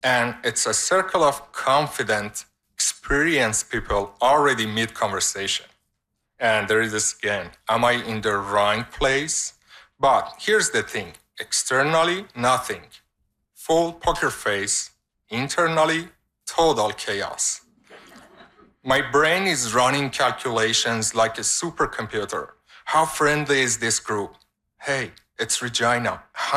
And it's a circle of confident, experienced people already mid conversation. And there is this again, am I in the wrong place? But here's the thing, externally, nothing. Full poker face, internally, total chaos. My brain is running calculations like a supercomputer. How friendly is this group? Hey, it's Regina.